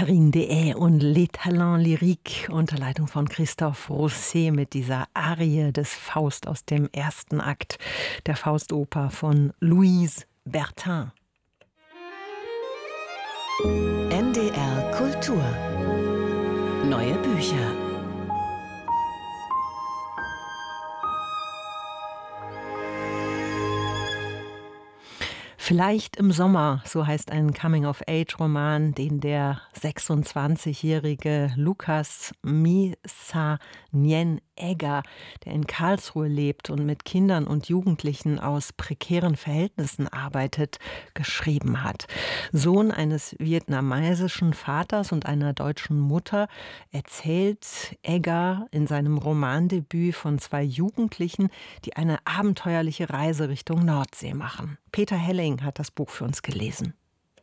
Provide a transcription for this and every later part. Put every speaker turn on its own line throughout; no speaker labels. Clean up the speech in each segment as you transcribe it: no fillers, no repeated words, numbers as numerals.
Karine Dehaye und Les Talents Lyriques unter Leitung von Christophe Rousset mit dieser Arie des Faust aus dem ersten Akt der Faustoper von Louise Bertin.
NDR Kultur. Neue Bücher.
Vielleicht im Sommer, so heißt ein Coming-of-Age-Roman, den der 26-jährige Lukas Misa-Nyen-Egger, der in Karlsruhe lebt und mit Kindern und Jugendlichen aus prekären Verhältnissen arbeitet, geschrieben hat. Sohn eines vietnamesischen Vaters und einer deutschen Mutter erzählt Egger in seinem Romandebüt von zwei Jugendlichen, die eine abenteuerliche Reise Richtung Nordsee machen. Peter Helling hat das Buch für uns gelesen.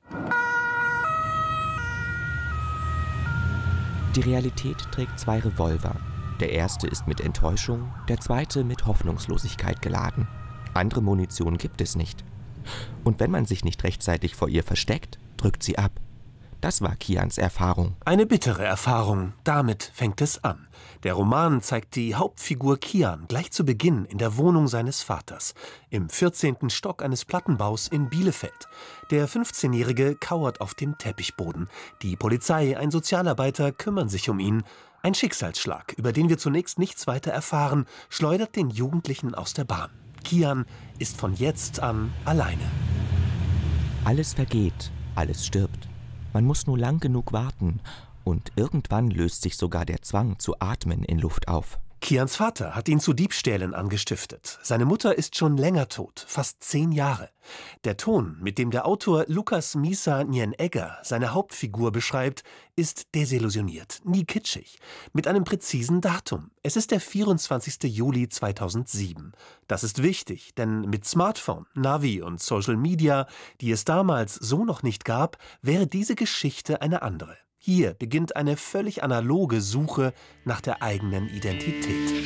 Die Realität trägt zwei Revolver. Der erste ist mit Enttäuschung, der zweite mit Hoffnungslosigkeit geladen. Andere Munition gibt es nicht. Und wenn man sich nicht rechtzeitig vor ihr versteckt, drückt sie ab. Das war Kians Erfahrung.
Eine bittere Erfahrung, damit fängt es an. Der Roman zeigt die Hauptfigur Kian gleich zu Beginn in der Wohnung seines Vaters, im 14. Stock eines Plattenbaus in Bielefeld. Der 15-Jährige kauert auf dem Teppichboden. Die Polizei, ein Sozialarbeiter kümmern sich um ihn. Ein Schicksalsschlag, über den wir zunächst nichts weiter erfahren, schleudert den Jugendlichen aus der Bahn. Kian ist von jetzt an alleine.
Alles vergeht, alles stirbt. Man muss nur lang genug warten und irgendwann löst sich sogar der Zwang zu atmen in Luft auf.
Kians Vater hat ihn zu Diebstählen angestiftet. Seine Mutter ist schon länger tot, fast 10 Jahre. Der Ton, mit dem der Autor Lukas Misa-Nyen-Egger seine Hauptfigur beschreibt, ist desillusioniert, nie kitschig, mit einem präzisen Datum. Es ist der 24. Juli 2007. Das ist wichtig, denn mit Smartphone, Navi und Social Media, die es damals so noch nicht gab, wäre diese Geschichte eine andere. Hier beginnt eine völlig analoge Suche nach der eigenen Identität.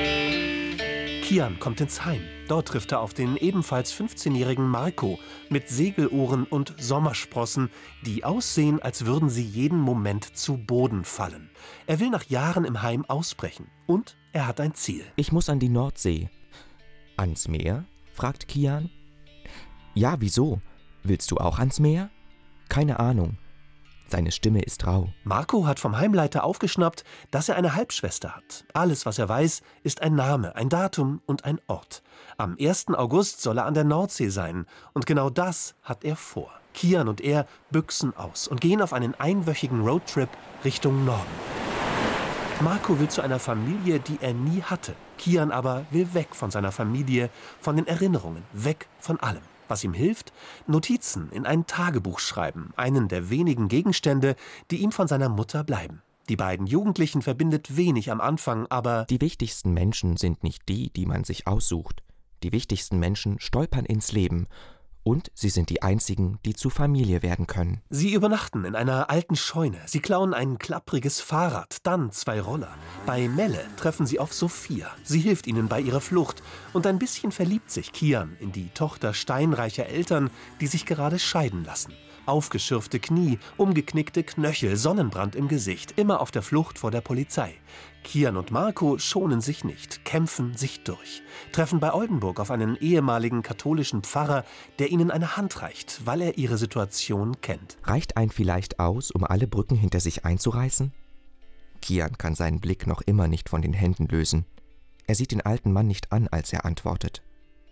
Kian kommt ins Heim. Dort trifft er auf den ebenfalls 15-jährigen Marco mit Segelohren und Sommersprossen, die aussehen, als würden sie jeden Moment zu Boden fallen. Er will nach Jahren im Heim ausbrechen und er hat ein Ziel.
Ich muss an die Nordsee. Ans Meer? Fragt Kian. Ja, wieso? Willst du auch ans Meer? Keine Ahnung. Seine Stimme ist rau.
Marco hat vom Heimleiter aufgeschnappt, dass er eine Halbschwester hat. Alles, was er weiß, ist ein Name, ein Datum und ein Ort. Am 1. August soll er an der Nordsee sein. Und genau das hat er vor. Kian und er büchsen aus und gehen auf einen einwöchigen Roadtrip Richtung Norden. Marco will zu einer Familie, die er nie hatte. Kian aber will weg von seiner Familie, von den Erinnerungen, weg von allem. Was ihm hilft? Notizen in ein Tagebuch schreiben, einen der wenigen Gegenstände, die ihm von seiner Mutter bleiben. Die beiden Jugendlichen verbindet wenig am Anfang, aber
die wichtigsten Menschen sind nicht die, die man sich aussucht. Die wichtigsten Menschen stolpern ins Leben. Und sie sind die einzigen, die zu Familie werden können.
Sie übernachten in einer alten Scheune. Sie klauen ein klappriges Fahrrad, dann 2 Roller. Bei Melle treffen sie auf Sophia. Sie hilft ihnen bei ihrer Flucht. Und ein bisschen verliebt sich Kian in die Tochter steinreicher Eltern, die sich gerade scheiden lassen. Aufgeschürfte Knie, umgeknickte Knöchel, Sonnenbrand im Gesicht, immer auf der Flucht vor der Polizei. Kian und Marco schonen sich nicht, kämpfen sich durch, treffen bei Oldenburg auf einen ehemaligen katholischen Pfarrer, der ihnen eine Hand reicht, weil er ihre Situation kennt.
Reicht ein vielleicht aus, um alle Brücken hinter sich einzureißen? Kian kann seinen Blick noch immer nicht von den Händen lösen. Er sieht den alten Mann nicht an, als er antwortet.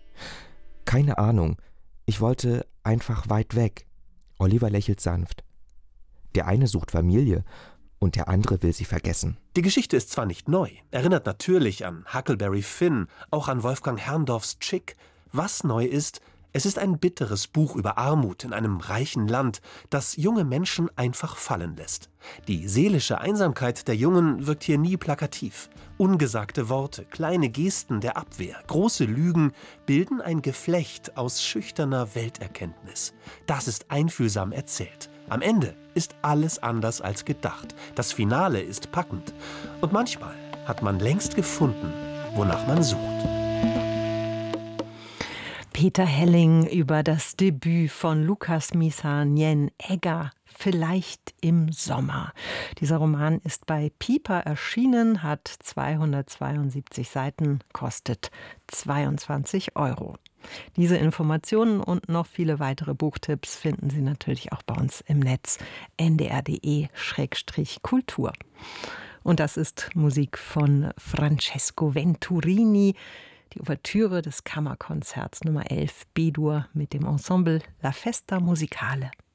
Keine Ahnung, ich wollte einfach weit weg. Oliver lächelt sanft. Der eine sucht Familie und der andere will sie vergessen.
Die Geschichte ist zwar nicht neu, erinnert natürlich an Huckleberry Finn, auch an Wolfgang Herrndorffs Chick. Was neu ist, es ist ein bitteres Buch über Armut in einem reichen Land, das junge Menschen einfach fallen lässt. Die seelische Einsamkeit der Jungen wirkt hier nie plakativ. Ungesagte Worte, kleine Gesten der Abwehr, große Lügen bilden ein Geflecht aus schüchterner Welterkenntnis. Das ist einfühlsam erzählt. Am Ende ist alles anders als gedacht. Das Finale ist packend. Und manchmal hat man längst gefunden, wonach man sucht.
Peter Helling über das Debüt von Lukas Misa Nyen Egger, Vielleicht im Sommer. Dieser Roman ist bei Piper erschienen, hat 272 Seiten, kostet 22 €. Diese Informationen und noch viele weitere Buchtipps finden Sie natürlich auch bei uns im Netz ndr.de/kultur. Und das ist Musik von Francesco Venturini, die Ouvertüre des Kammerkonzerts Nummer 11 B-Dur mit dem Ensemble La Festa Musicale.